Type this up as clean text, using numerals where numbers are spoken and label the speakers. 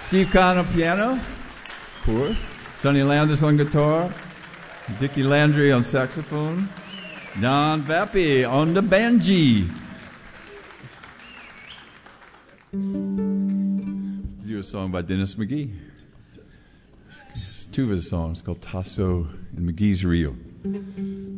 Speaker 1: Steve Kahn on piano, of course. Sonny Landis on guitar. Dickie Landry on saxophone. Don Vappy on the banjee. Do a song by Dennis McGee. It's two of his songs called Tasso and McGee's Reel.